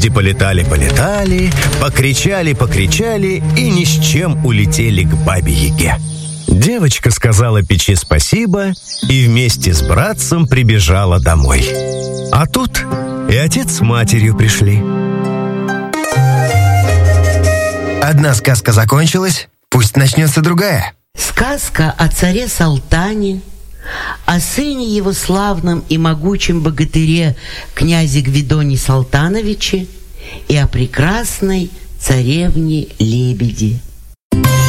лебеди полетали, покричали и ни с чем улетели к Бабе-Яге. Девочка сказала печи спасибо и вместе с братцем прибежала домой. А тут и отец с матерью пришли. Одна сказка закончилась, пусть начнется другая. Сказка о царе Салтане, о сыне его славном и могучем богатыре князе Гвидоне Салтановиче и о прекрасной царевне Лебеди.